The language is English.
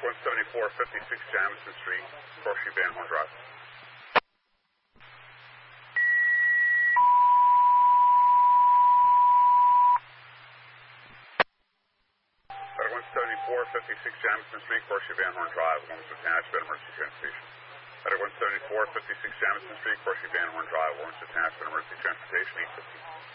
174, 56 Jamison Street, Corsi Van Horn Drive. Medic 174, 56 Jamison Street, Corsi Van Horn Drive, woman's attached, been emergency transportation. Medic 174, 56 Jamison Street, Corsi Van Horn Drive, woman's attached, been emergency transportation, 850.